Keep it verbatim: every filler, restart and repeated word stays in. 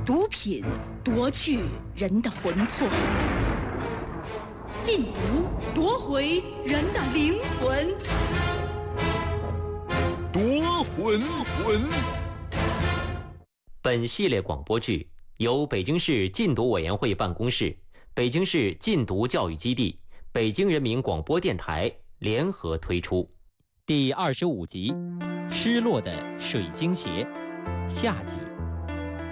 毒品夺去人的魂魄，禁毒夺回人的灵魂。 夺魂魂。 本系列广播剧由北京市禁毒委员会办公室、北京市禁毒教育基地、北京人民广播电台联合推出。第二十五集《失落的水晶鞋》下集。